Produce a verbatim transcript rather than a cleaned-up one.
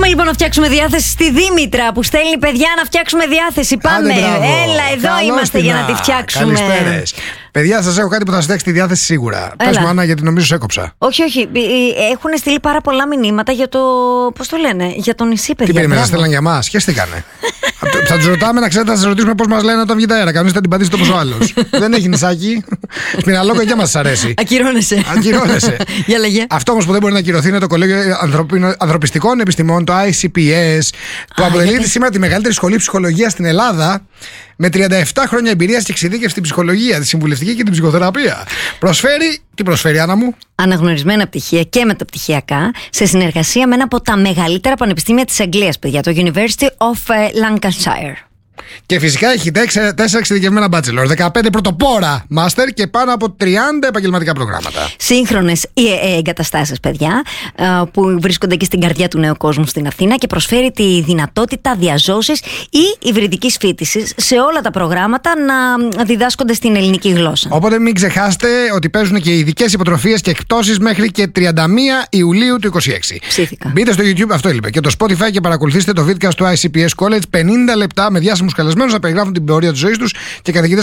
Πάμε λοιπόν να φτιάξουμε διάθεση στη Δήμητρα που στέλνει παιδιά να φτιάξουμε διάθεση. Πάμε. Άντε, Έλα, εδώ καλώς είμαστε την για να τη Α. φτιάξουμε. Καλησπέρες. Παιδιά, σας έχω κάτι που θα σας φτιάξει τη διάθεση σίγουρα. Έλα. Πες μου, Άννα, γιατί νομίζω σε έκοψα. Όχι, όχι. Έχουν στείλει πάρα πολλά μηνύματα για το. Πώς το λένε, για το νησί, παιδιά. Τι περιμένετε, στέλναν για μας. Χαίστηκανε. Θα τους ρωτάμε, να ξέρετε, θα σας ρωτήσουμε πώς μας λένε όταν βγει τα αέρα. Κανείς θα την πατήσετε όπως ο άλλος. Δεν έχει νησάκι. Σπιναλόκα και μας αρέσει. Ακυρώνεσαι. Ακυρώνεσαι. Για λέγε. Αυτό όμως που δεν μπορεί να ακυρωθεί είναι το Κολέγιο Ανθρωπιστικών Επιστημών, το άι σι πι ες, που αποτελεί σήμερα τη μεγαλύτερη σχολή ψυχολογίας στην Ελλάδα, με τριάντα επτά χρόνια εμπειρίας και εξειδίκευση στην ψυχολογία, τη συμβουλευτική και την ψυχοθεραπεία. Προσφέρει. Τι προσφέρει, Άννα μου? Αναγνωρισμένα πτυχία και μεταπτυχιακά σε συνεργασία με ένα από τα μεγαλύτερα πανεπιστήμια της Αγγλίας, παιδιά, το University of Lancashire. Και φυσικά έχει τέσσερα εξειδικευμένα bachelor, δεκαπέντε πρωτοπόρα master και πάνω από τριάντα επαγγελματικά προγράμματα. Σύγχρονες εγκαταστάσεις, παιδιά, που βρίσκονται και στην καρδιά του νέου κόσμου στην Αθήνα και προσφέρει τη δυνατότητα διαζώσης ή υβριδικής φοιτησης σε όλα τα προγράμματα να διδάσκονται στην ελληνική γλώσσα. Οπότε μην ξεχάσετε ότι παίζουν και ειδικές υποτροφίες και εκπτώσεις μέχρι και τριάντα μία Ιουλίου του είκοσι έξι. Ψήθηκα. Μπείτε στο YouTube, αυτό έλειπε, και το Spotify και παρακολουθήστε το vidcast του άι σι πι ες College, πενήντα λεπτά με διάσημους καλεσμένους να περιγράφουν την πορεία της ζωής τους και καθηγητές